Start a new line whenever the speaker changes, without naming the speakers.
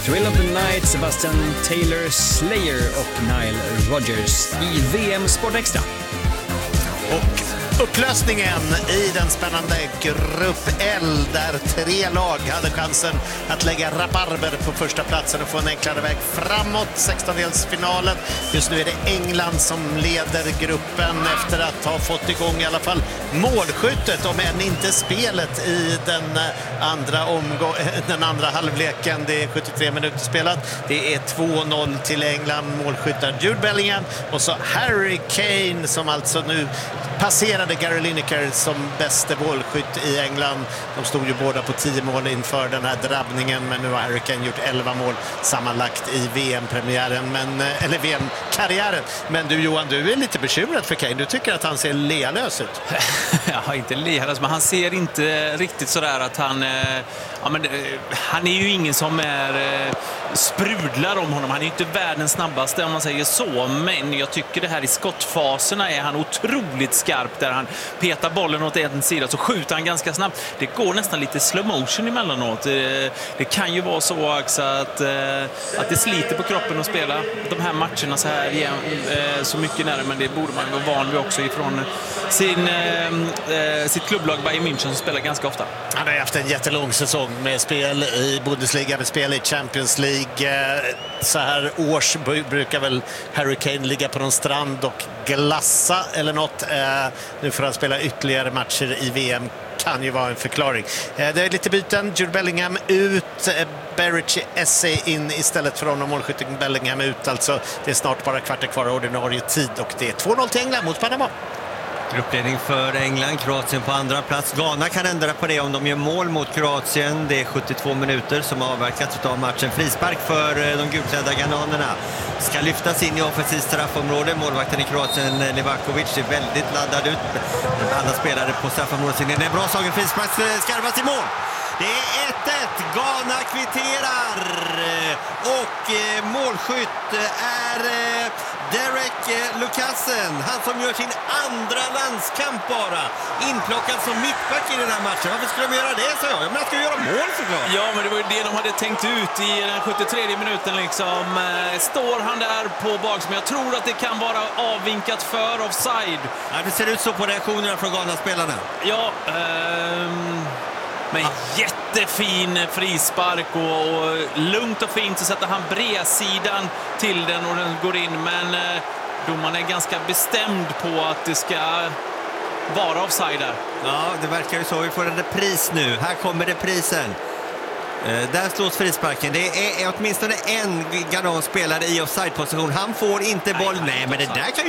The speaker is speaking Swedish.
Thrill of the Night, Sebastian Taylor, Slayer och Nile Rodgers i VM Sport Extra.
Och upplösningen i den spännande grupp L där 3 lag hade chansen att lägga rabarber på första platsen och få en enklare väg framåt 16-delsfinalen. Just nu är det England som leder gruppen efter att ha fått igång i alla fall målskyttet, om än inte spelet i den andra halvleken. Det är 73 minuter spelat. Det är 2-0 till England. Målskyttar Jude Bellingham och så Harry Kane som alltså nu passerade Gary Lineker som bäste målskytt i England. De stod ju båda på 10 mål inför den här drabbningen, men nu har Harry Kane gjort 11 mål sammanlagt i VM-premiären, eller VM-karriären. Men du Johan, du är lite bekymrad för Kane. Du tycker att han ser lealös ut.
Ja, inte lealös, men han ser inte riktigt sådär att han... han är ju ingen som sprudlar om honom. Han är ju inte världens snabbaste om man säger så, men jag tycker det här i skottfaserna är han otroligt skarp, där han petar bollen åt en sida så skjuter han ganska snabbt. Det går nästan lite slow motion emellanåt. Det kan ju vara så också att det sliter på kroppen att spela de här matcherna så här igen, så mycket nära, men det borde man vara van vid också ifrån sitt klubblag Bayern München som spelar ganska ofta.
Han har haft en jättelång säsong med spel i Bundesliga, med spel i Champions League. Så här års brukar väl Harry Kane ligga på någon strand och glassa eller något. Nu får han spela ytterligare matcher i VM. Kan ju vara en förklaring. Det är lite byten. Jude Bellingham ut, Berrichi Esse in istället för honom. Målskytten Bellingham ut. Alltså det är snart bara kvarter kvar av ordinarie tid och det är 2-0 till England mot Panama.
Gruppledning för England, Kroatien på andra plats. Ghana kan ändra på det om de gör mål mot Kroatien. Det är 72 minuter som avverkats av matchen. Frispark för de gulklädda ghananerna. Ska lyftas in i offensivt straffområde. Målvakten i Kroatien, Livakovic, är väldigt laddad ut. Alla spelare på straffområdet. Det är bra slagen, frispark skarvas i mål. Det är 1-1. Ghana kvitterar. Och målskytt är Derek Lucassen. Han som gör sin andra landskamp bara. Inplockad som mittback i den här matchen. Varför skulle de göra det, så jag? Men han skulle göra mål såklart.
Ja, men det var ju det de hade tänkt ut i den 73 minuten liksom. Står han där på bak, som jag tror att det kan vara avvinkat för offside.
Ja, det ser ut så på reaktionerna från Ghana-spelarna.
Ja, men jättefin frispark och lugnt och fint så sätter han bredsidan till den och den går in, men domaren är ganska bestämd på att det ska vara offside där.
Ja, det verkar ju så. Vi får en repris nu. Här kommer reprisen. Där slås frisparken. Det är åtminstone en Ghana-spelare i offside-position. Han får inte boll. Nej, men det där kan ju